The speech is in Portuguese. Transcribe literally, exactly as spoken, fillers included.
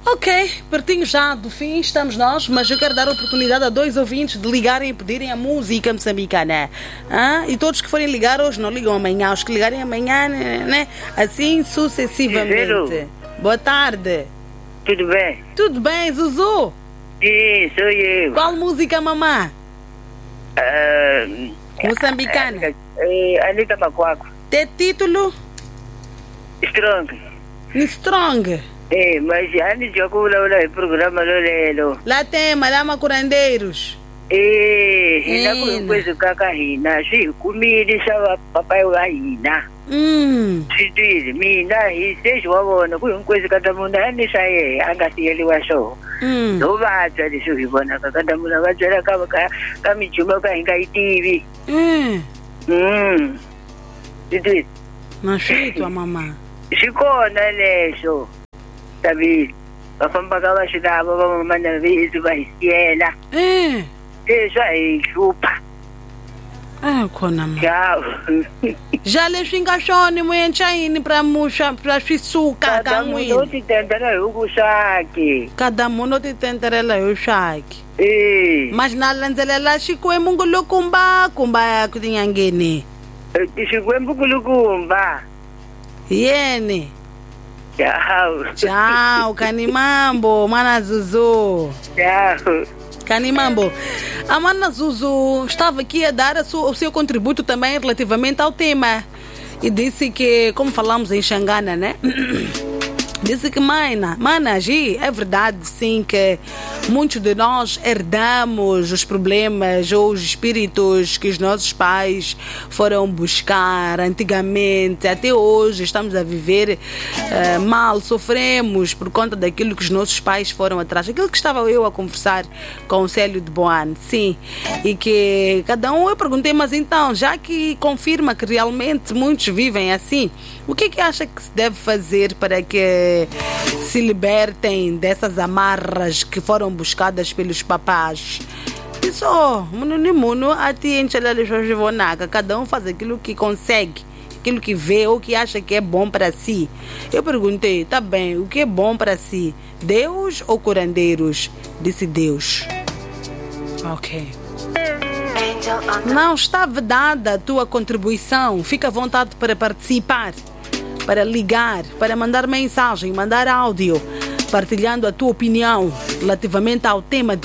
Ok, pertinho já do fim estamos nós, mas eu quero dar a oportunidade a dois ouvintes de ligarem e pedirem a música moçambicana. Ah? E todos que forem ligar hoje não ligam amanhã, os que ligarem amanhã, né? Assim sucessivamente. Zero. Boa tarde. Tudo bem? Tudo bem, Zuzu? Sim, sou eu. Qual música, mamã? Uh, Moçambicana. Uh, Anitta Macuaco. Tem título? Strong. Strong. É, mas antes de eu colocar o programa Lolelo. Lá tem Malama Curandeiros. É, Ina. hina com coisa cacarina. Sim, comida só papai o hina. Hum. Se diz, mina, e seja o abono, com coisa que cada mundo é nisso aí, a gasta ele vai só. Hum. Não vai ter isso, Ivana, que cada mundo vai ter a cama, que a me chama, que a gente T V. Hum. Hum. Se diz. Não sei tua mamã. Ficou, né, Leso? Sabe? A fama que vai chegar, vamos mandar ver isso, vai ser ela. É. Isso aí, chupa. Ah, kona ma. Tchau. Já leswi nga swona moyenchayini pra muxa pra swisuka ka Cada mundo n'wina. te tentando o kusaki. Cada mundo ti tenterela hi swaki. Eh. Mas na landzelela xikwembu ngulukumba kumba ku tinyangeni. Xikwembu kulukumba. Yene. Tchau. Tchau, Kanimambo, mana Zuzu. Tchau. Kanimambo. A mana Zuzu estava aqui a dar a sua, o seu contributo também relativamente ao tema. E disse que, como falamos em Xangana, né? Disse que, mana, mana, Gi, é verdade, sim, que muitos de nós herdamos os problemas ou os espíritos que os nossos pais foram buscar antigamente. Até hoje estamos a viver uh, mal, sofremos por conta daquilo que os nossos pais foram atrás. Aquilo que estava eu a conversar com o Célio de Boane, sim. E que cada um, eu perguntei, mas então, já que confirma que realmente muitos vivem assim, o que é que acha que se deve fazer para que se libertem dessas amarras que foram buscadas pelos papás? Isso, cada um faz aquilo que consegue, aquilo que vê ou que acha que é bom para si. Eu perguntei, tá bem, o que é bom para si? Deus ou curandeiros? Disse Deus. Ok. Não está vedada a tua contribuição. Fica à vontade para participar, para ligar, para mandar mensagem, mandar áudio, partilhando a tua opinião relativamente ao tema de